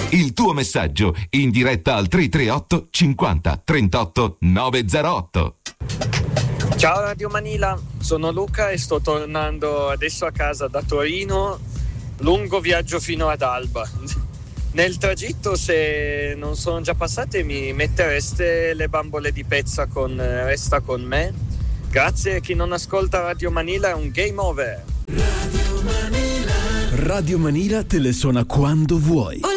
Il tuo messaggio in diretta al 338 50 38 908. Ciao Radio Manila, sono Luca e sto tornando adesso a casa da Torino, lungo viaggio fino ad Alba. Nel tragitto, se non sono già passate, mi mettereste le bambole di pezza con Resta con me. Grazie, chi non ascolta Radio Manila è un game over. Radio Manila te le suona quando vuoi.